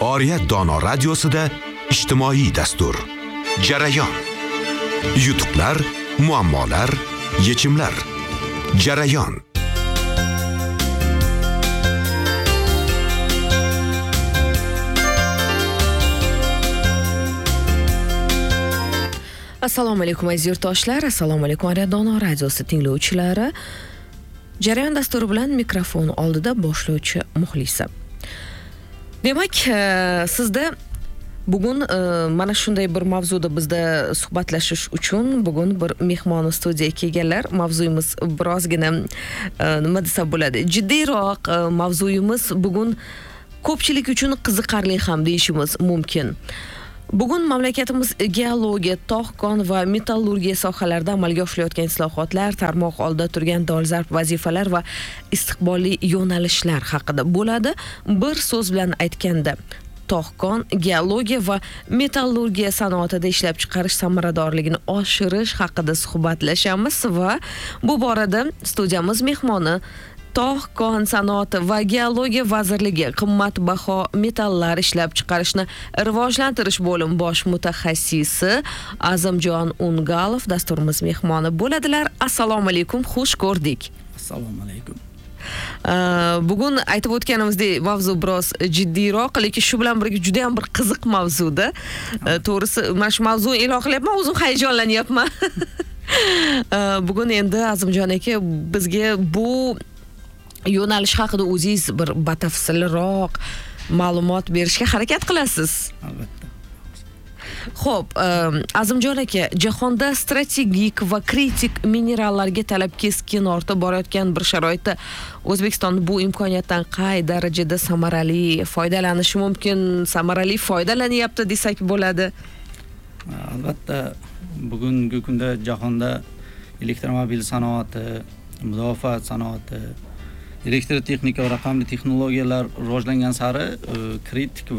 Oriyat Dono radiosida ijtimoiy dastur. Jarayon. Yutuqlar, muammolar, yechimlar. Jarayon. Assalomu alaykum aziz yurtdoshlar, assalomu alaykum Oriyat Dono radiosi tinglovchilari. Jarayon dasturi bilan mikrofon oldida boshlovchi Muxlisa. Demak, sizda bugun mana shunday bir mavzuda bizda suhbatlashish uchun bugun bir mehmon studiyaga kelganlar. Mavzuyimiz birozgina nima desa bo'ladi, jiddiyroq mavzuyimiz bugun ko'pchilik uchun qiziqarli ham deyishimiz mumkin. Bugun mamlakatimiz geologiya, tog'-kon va metallurgiya sohalarida amalga oshirilayotgan islohotlar, tarmoq oldida turgan dolzarb vazifalar va istiqbolli yo'nalishlar haqida bo'ladi. Bir so'z bilan aytganda, tog'-kon, geologiya va metallurgiya sanoatida ishlab chiqarish samaradorligini oshirish haqida suhbatlashamiz va bu borada studiyamiz mehmoni tog'-kon sanoati va geologiya vazirligi qimmatbaho metallar ishlab chiqarishni rivojlantirish bo'limi bosh mutaxassisi Azimjon Ungalov dasturimiz mehmoni bo'ladilar. Assalomu alaykum, xush ko'rdik. Assalomu alaykum. Bugun aytib o'tganimizdek, mavzu biroz jiddiyroq, lekin shu bilan birga juda ham bir qiziq mavzuda. To'g'risi, mana shu mavzu e'lon qilyapman, o'zim hayajonlanyapman. Bugun endi Azimjon aka bizga bu yo'nalish haqida o'zingiz bir batafsilroq ma'lumot berishga harakat qilasiz. Albatta. Xo'p, Azimjon aka, jahonda strategik va kritik minerallarga talab keskin ortib borayotgan bir sharoitda O'zbekiston bu imkoniyatdan qay darajada samarali foydalanishi mumkin, samarali foydalanyapti desak bo'ladi? Albatta, bugungi kunda jahonda elektromobil sanoati, mudofaa sanoati, elektrotexnika va raqamli texnologiyalar rivojlangan sari kritik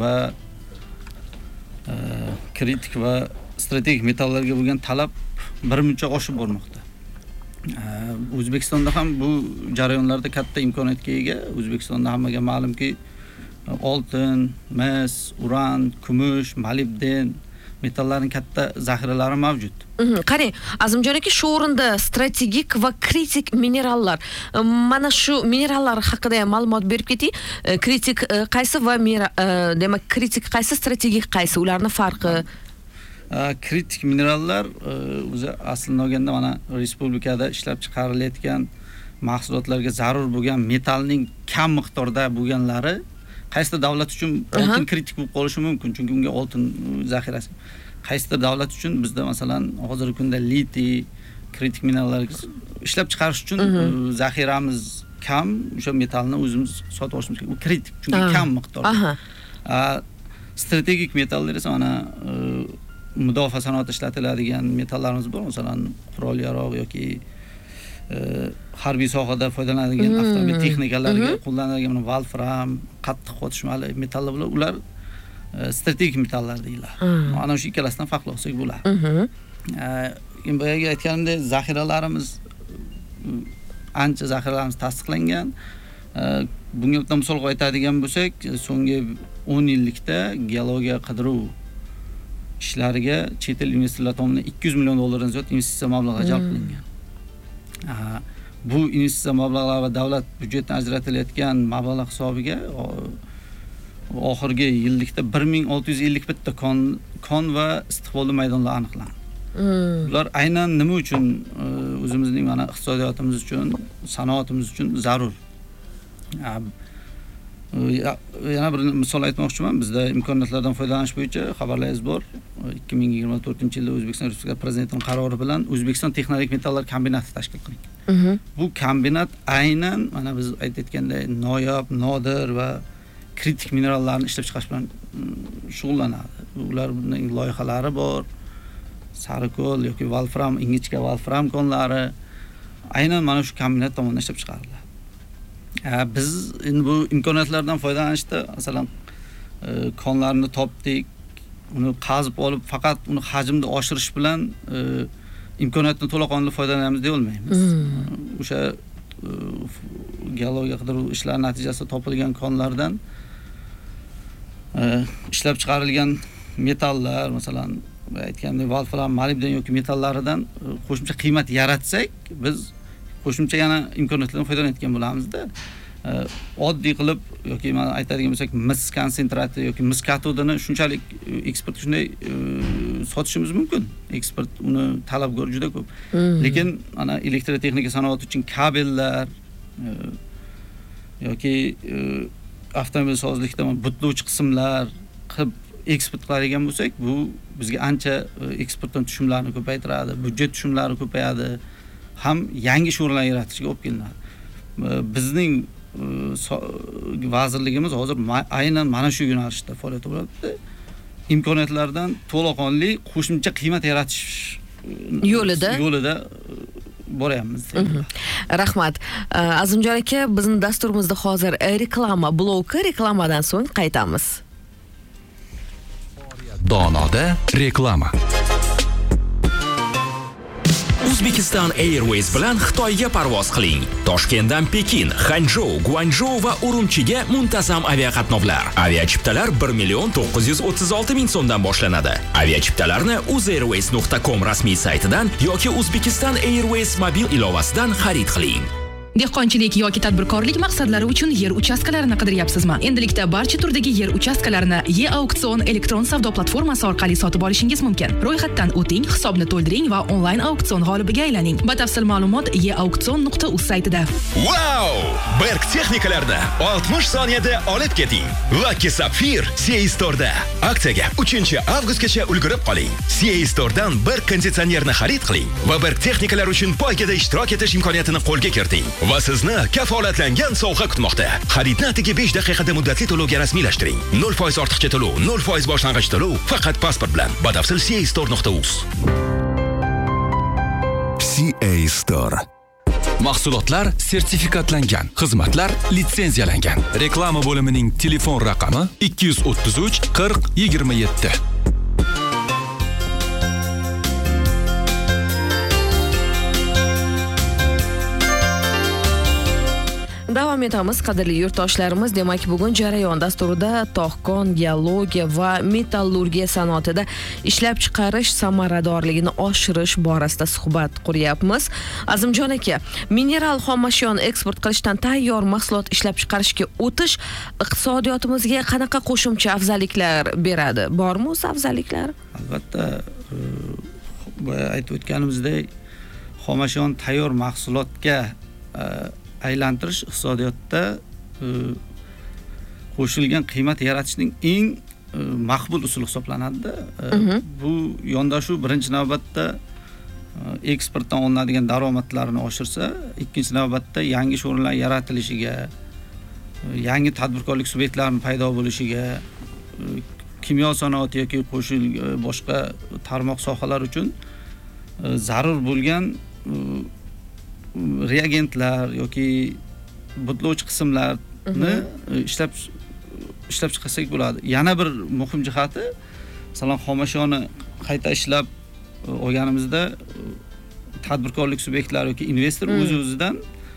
va strategik metallarga bo'lgan talab birmuncha oshib bormoqda. O'zbekistonda ham bu jarayonlarda katta imkoniyatga ega. O'zbekistonda hammaga ma'lumki, oltin, mis, uran, kumush, molibden metallarning katta zaxiralari mavjud. Qarang, Azimjon aka, shu o'rinda strategik va kritik minerallar. Mana shu minerallar haqida ham ma'lumot berib keting. Kritik qaysi va demak, kritik qaysi, strategik qaysi, ularning farqi? Kritik minerallar o'zi aslida olganda mana respublikada ishlab chiqarilayotgan mahsulotlarga zarur bo'lgan metalning kam miqdorda bo'lganlari qaysidir davlat uchun oltin kritik bo'lib qolishi mumkin, chunki unga oltin zaxirasi. Qaysidir davlat uchun bizda masalan hozirgi kunda litiy kritik minerallarni ishlab chiqarish uchun zaxiramiz kam, o'sha metalni o'zimiz sotib olishimiz kerak. U kritik, chunki kam miqdorda. Strategik metallar esa mana mudofaa sanoatida ishlatiladigan metallarimiz bor, masalan qurol-yarog' yoki harbiy sohada foydalanadigan avtomobil texnikalariga qo'llaniladigan wolfram, qattiq qotishmali metallar bular, ular strategik metallar deyiladi. Mana shu ikkalasidan farqli olsak bo'ladi. Boyagi aytganimdek, zaxiralarimiz ancha zaxiralarimiz tasdiqlangan. Bunga bitta misol aytadigan bo'lsak, so'nggi 10 yillikda geologiya qidiruv ishlariga chet el investorlar tomonidan 200 million dollardan ziyod investitsiya mablag'lari jalb qilingan. Bu investitsiya mablag'lari va davlat byudjetidan ajratilayotgan mablag'lar hisobiga oxirgi yillikda 1650 bitta kon va istiqbolli maydonlar aniqlandi. Ular aynan nima uchun o'zimizning mana iqtisodiyotimiz uchun, sanoatimiz uchun zarur. Yana bir misol aytmoqchiman. Bizda imkoniyatlardan foydalanish bo'yicha xabarlaringiz bor. 2024-yilda O'zbekiston Respublikasi Prezidentining qarori bilan O'zbekiston texnik metallar kombinati tashkil qilingan. Bu kombinat aynan mana biz aytayotganday noyob, nodir va kritik minerallarni ishlab chiqarish bilan shug'ullanadi. Ularning loyihalari bor. Sariqo'l yoki wolfram, ingichka wolfram konlari aynan mana shu kombinat tomonidan ishlab chiqariladi. Biz endi bu imkoniyatlardan foydalanishda masalan konlarni topdik, uni qazib olib faqat uni hajmni oshirish bilan imkoniyatdan to'laqonli foydalanamiz deya olmaymiz. O'sha geologiya qidiruv ishlari natijasida topilgan konlardan ishlab chiqarilgan metallar, masalan, aytgandek volfram, molibden yoki metallaridan qo'shimcha qiymat yaratsak, biz qo'shimcha yana imkoniyatlardan foydalanayotgan bo'lamizda. Oddiy qilib yoki men aytadigan bo'lsak, mis konsentrati yoki mis katodini shunchalik eksport shunday sotishimiz mumkin. Eksport uni talabgor juda ko'p. Lekin ana elektrotexnika sanoati uchun kabellar yoki avtomobil sozlikda butlovchi qismlar qilib eksport qiladigan bo'lsak, bu bizga ancha eksportdan tushumlarni ko'paytiradi, byudjet tushumlari ko'payadi, ham yangi ish o'rinlari yaratishga olib kelinadi. Bizning vazirligimiz hozir aynan mana shu yo'nalishda faoliyat oladi. Imkoniyatlardan to'laqonli qo'shimcha qiymat yaratish yo'lida boryapmiz. Rahmat. Azimjon aka, bizning dasturimizda hozir reklama bloki, reklamadan so'ng qaytamiz. Donoda reklama. Uzbekistan Airways bilan Xitoyga parvoz qiling. Toshkentdan Pekin, Hanzhou, Guangzhou va Urumchiga muntazam aviaqatnovlar. Aviachiptalar 1,936,000 so'mdan boshlanadi. Aviachiptalarni uzairways.com rasmiy saytidan yoki Uzbekistan Airways mobil ilovasidan xarid qiling. Dehqonchilik yoki tadbirkorlik maqsadlari uchun yer uchastkalarini qidiryapsizmi? Endilikda barcha turdagi yer uchastkalarini E-auksion elektron savdo platformasi orqali sotib olishingiz mumkin. Ro'yxatdan o'ting, hisobni to'ldiring va onlayn auksion g'olibiga aylaning. Batafsil ma'lumot eauksion.uz saytida. Wow! Berg texnikalarni 60 soniyada olib keting. Lucky Sapphire CA Store'da. Aksiyaga 3-avgustgacha ulgurib qoling. CA Store'dan bir konditsionerni xarid qiling va Berg texnikalar uchun poygada ishtirok etish imkoniyatini qo'lga kiriting. Va sizni kafolatlangan sovg'a kutmoqda. Xaridni atigi 5 daqiqada muddatli to'lovga rasmiylashtiring. 0% ortiqcha to'lov, 0% boshlang'ich to'lov faqat pasport bilan. Batafsil castore.uz. CA Store. Mahsulotlar sertifikatlangan, xizmatlar litsenziyalangan. Reklama bo'limining telefon raqami 233 40 27. Davom etamiz, qadrli yurtdoshlarimiz. Demak, bugun jarayon dasturida tog'kon, geologiya va metallurgiya sanoatida ishlab chiqarish samaradorligini oshirish borasida suhbat quryapmiz. Azimjon aka, mineral xomashiyoni eksport qilishdan tayyor mahsulot ishlab chiqarishga o'tish iqtisodiyotimizga qanaqa qo'shimcha afzalliklar beradi? Bormi o'z afzalliklari? Albatta, aytib o'tganimizdek, xomashiyoni tayyor mahsulotga aylantirish iqtisodiyotda qo'shilgan qiymat yaratishning eng maqbul usuli hisoblanadi. Bu yondashuv birinchi navbatda eksportdan olinadigan daromadlarni oshirsa, ikkinchi navbatda yangi ish o'rinlari yaratilishiga, yangi tadbirkorlik subyektlarining paydo bo'lishiga, kimyo sanoati yoki boshqa tarmoq sohalar uchun zarur bo'lgan reagentlar yoki butlovchi qismlarni ishlab chiqarsak bo'ladi. Yana bir muhim jihati, masalan, xomashiyoni qayta ishlab olganimizda tadbirkorlik subyektlari yoki investor o'z-o'zidan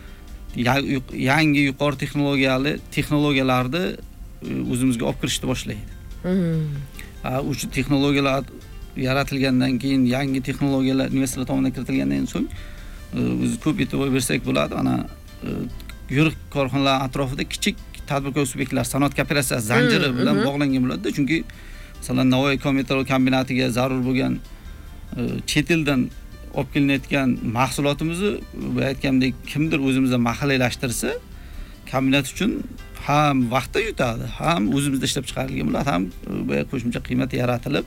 yangi yuqori texnologiyalarni o'zimizga olib kirishni boshlaydi. O'sha texnologiyalar yaratilgandan keyin, yangi texnologiyalar investorlar tomonidan kiritilgandan so'ng biz ko'p e'tibor bersak bo'ladi. Ana yirik korxonalar atrofida kichik tadbirkor subyektlar sanoat kooperatsiyasi zanjiri bilan bog'langan bo'ladi. Chunki masalan, Navoiy metall kombinatiga zarur bo'lgan chet eldan olib kelinayotgan mahsulotimizni aytgandek kimdir o'zimizda mahalliylashtirsa, kombinat uchun ham vaqtda yutadi, ham o'zimizda ishlab chiqarilgan bo'ladi, ham qo'shimcha qiymat yaratilib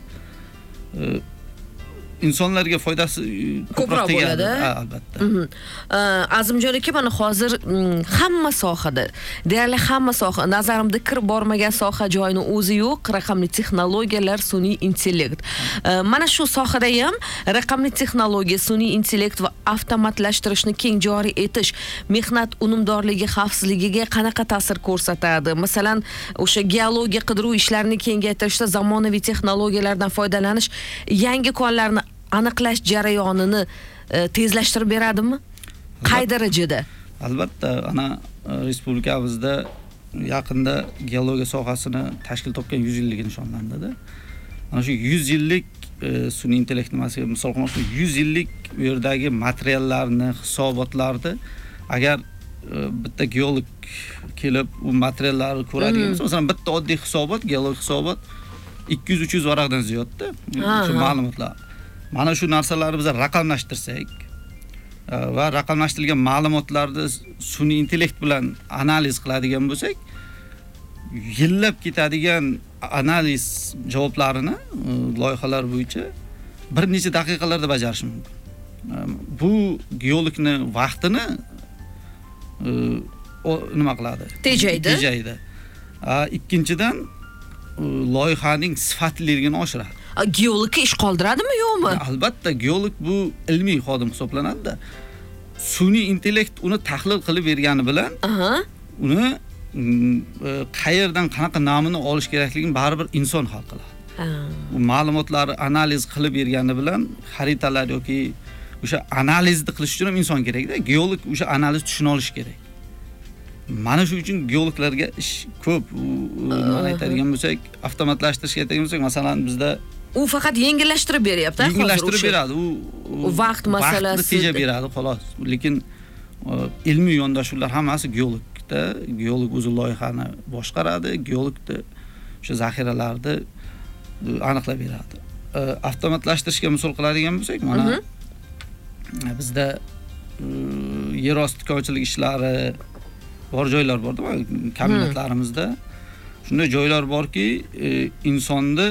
insonlarga foydasi ko'proq bo'ladi. Albatta. Azimjon aka, mana hozir hamma sohada, deyarli hamma soha, nazarimda kirib bormagan soha joyini o'zi yo'q, raqamli texnologiyalar, sun'iy intellekt. Mana shu sohada ham raqamli texnologiya, sun'iy intellekt va avtomatlashtirishni keng joriy etish mehnat unumdorligi, xavfsizligiga qanaqa ta'sir ko'rsatadi? Masalan, o'sha geologiya qidiruv ishlarini kengaytirishda zamonaviy texnologiyalardan foydalanish yangi konlarni aniqlash jarayonini tezlashtirib beradimi? Qay darajada? Albatta, ana respublikamizda yaqinda geologiya sohasini tashkil topgan 100 yilligi nishonlandida. Mana shu 100 yillik sun'iy intellekt nimasiga misol qilmoqchi, 100 yillik u yerdagi materiallarni, hisobotlarni agar bitta geolog kelib u materiallarni ko'radigan bo'lsa, masalan bitta oddiy hisobot, geologik hisobot 200-300 varaqdan ziyodda shu ma'lumotlar. Mana shu narsalarni biz raqamlashtirsak va raqamlashtirilgan ma'lumotlarni sun'iy intellekt bilan analiz qiladigan bo'lsak, yillab ketadigan analiz javoblarini loyihalar bo'yicha bir necha daqiqalarda bajarish mumkin. Bu geologni vaqtini nima qiladi? Tejaydi. Ikkinchidan loyihaning sifatliligini oshiradi. Geologga ish qoldiradimi yo'qmi? Albatta, geolog bu ilmiy xodim hisoblanadi-da. Sun'iy intellekt uni tahlil qilib bergani bilan, uni qayerdan qanaqa namuna olish kerakligini baribir inson hal qiladi. Bu ma'lumotlarni analiz qilib bergani bilan xaritalar yoki o'sha analizni qilish uchun ham inson kerak-da. Geolog o'sha analizni tushuna olish kerak. Mana shu uchun geologlarga ish ko'p. Mana aytadigan bo'lsak, avtomatlashtirishga aytadigan bo'lsak, masalan bizda u faqat yengillashtirib beryapti, hozir yengillashtirib beradi. U vaqt masalasi tejab beradi, xolos. Lekin ilmiy yondashuvlar hammasi geologda. Geolog o'zi loyihani boshqaradi, geologda o'sha zaxiralarni aniqlab beradi. Avtomatlashtirishga misol qiladigan bo'lsak, mana bizda yer osti konchilik ishlari bor joylar bor-da, kombinatlarimizda. Shunday joylar borki, insonni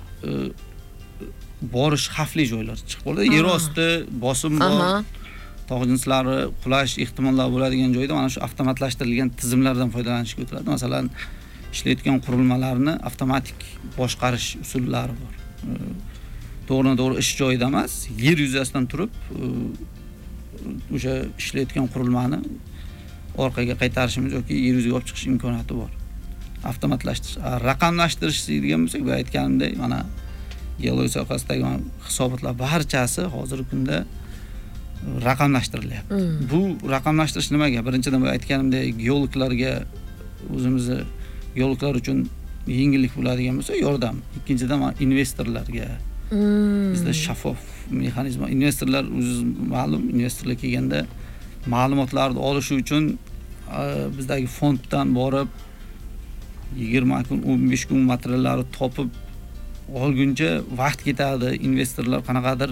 borish xavfli joylar chiqib qoldi. Yer osti bosim bor. Tog' jinslari qulash ehtimollari bo'ladigan joyda mana shu avtomatlashtirilgan tizimlardan foydalanishga o'tiladi. Masalan, ishlayotgan qurilmalarni avtomatik boshqarish usullari bor. To'g'ri ish joyida emas, yer yuzasidan turib o'sha ishlayotgan qurilmani orqaga qaytarishimiz yoki yer yuziga olib chiqish imkoniyati bor. Avtomatlashtirish, raqamlashtirish degan bo'lsak, bu aytganimdek, mana geologiya sohasidagi hisobotlar barchasi hozirgi kunda raqamlashtirilyapti. Bu raqamlashtirish nimaga? Birinchidan bu aytganimdek, geologlarga o'zimizni geologlar uchun yengillik bo'ladigan bo'lsa, yordam. Ikkinchidan investorlarga bizda shaffof mexanizm. Investorlar o'zi ma'lum, investorlar kelganda ma'lumotlarni olish uchun bizdagi fonddan borib 20 kun, 15 kun materiallarni topib olguncha vaqt ketadi. Investorlar qanaqadir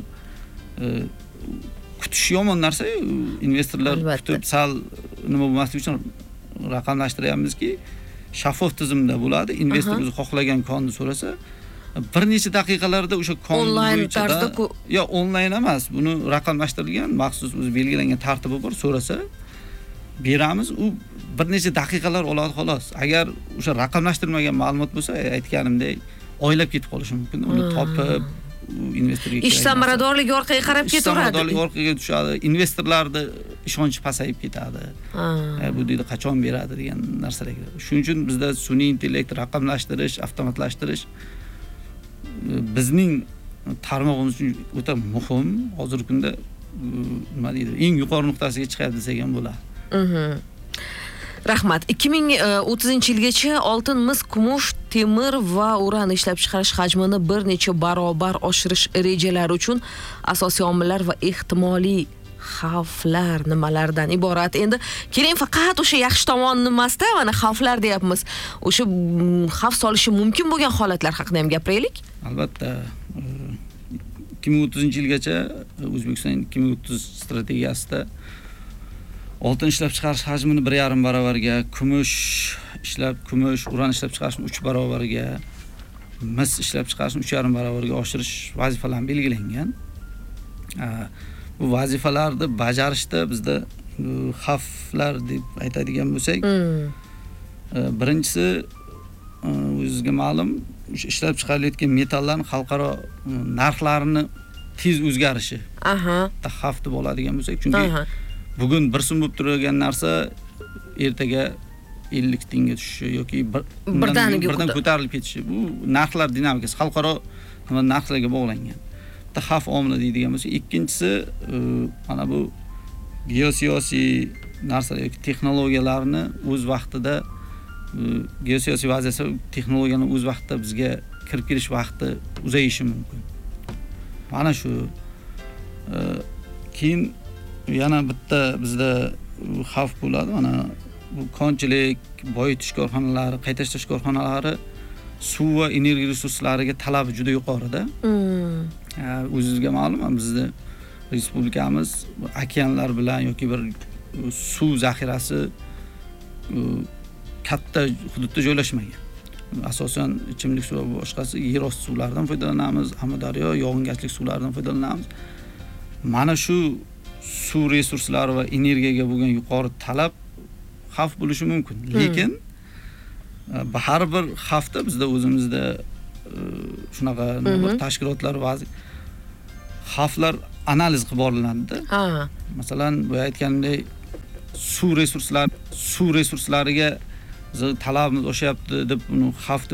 kutish yomon narsa. Investorlar kutib sal nima bo'lmasligi uchun raqamlashtiryapmizki, shaffof tizimda bo'ladi. Investor o'zi xohlagan konni so'rasa, bir necha daqiqalarda o'sha kon onlayn tarzda yo onlayn emas, buni raqamlashtirilgan maxsus o'zi belgilangan tartibi bor. So'rasa beramiz, u bir necha daqiqalar oladi xolos. Agar o'sha raqamlashtirilmagan ma'lumot bo'lsa, aytganimdek oylab ketib qolishi mumkin. Uni topib investorga ish samaradorligi orqaga qarab ketaveradi. Samaradorligi orqaga tushadi. Investorlarning ishonchi pasayib ketadi. Bu deydi qachon beradi degan narsalar kiradi. Shuning uchun bizda sun'iy intellekt, raqamlashtirish, avtomatlashtirish bizning tarmog'imiz uchun o'ta muhim. Hozirgi kunda nima deydi, eng yuqori nuqtasiga chiqadi desak ham bo'ladi. Rahmat. 2030-yilgacha oltin, mis, kumush, temir va uran ishlab chiqarish hajmini bir necha barobar oshirish rejalari uchun asosiy omillar va ehtimoliy xavflar nimalardan iborat? Endi keling faqat o'sha yaxshi tomonni emasda, mana xavflar deyapmiz. O'sha xavf solishi mumkin bo'lgan holatlar haqida ham gapiraylik. Albatta. 2030-yilgacha O'zbekiston 2030 strategiyasida oltin ishlab chiqarish hajmini 1,5 barobarga, kumush, uran ishlab chiqarishni 3 barobarga, mis ishlab chiqarishni 3,5 barobarga oshirish vazifalari belgilangan. Bu vazifalarni bajarishda bizda xavflar deb aytadigan bo'lsak, birinchisi o'zingizga ma'lum, ishlab chiqarilayotgan metallarning xalqaro narxlarini tez o'zgarishi. Xavf deb oladigan bo'lsak, chunki bugun 1 so'm bo'lib turgan narsa ertaga 50 tiyinga tushishi yoki birdan ko'tarilib ketishi. Bu narxlar dinamikasi, xalqaro narxlarga bog'langan. Xavf omili deydigan bo'lsa, ikkinchisi mana bu geosiyosiy narsalar yoki texnologiyalarni o'z vaqtida geosiyosiy vaziyat texnologiyaning o'z vaqtida bizga kirib kelish vaqti uzayishi mumkin. Mana shu keyin yana bitta bizda xavf bo'ladi. Mana bu konchilik, boyitish korxonalari, qayta ishlash korxonalari suv va energiya resurslariga talabi juda yuqorida. O'zingizga ma'lum, bizda respublikamiz okeanlar bilan yoki bir suv zaxirasi katta hududda joylashmagan. Asosan ichimlik suvi va boshqasi yer osti suvlaridan foydalanamiz, Amudaryo yog'ingarchilik suvlaridan foydalanamiz. Mana shu suv resurslari va energiyaga bo'lgan yuqori talab xavf bo'lishi mumkin. Lekin har bir hafta bizda o'zimizda shunaqa bir tashkilotlar va xavflar analiz qilib boriladi. Masalan, bu aytgandek suv resurslariga talabimiz oshyapti deb buni xavf